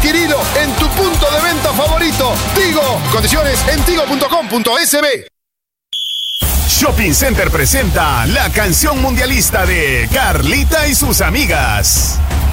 Adquirilo en tu punto de venta favorito. Tigo. Condiciones en tigo.com.sb. Shopping Center presenta la canción mundialista de Carlita y sus amigas.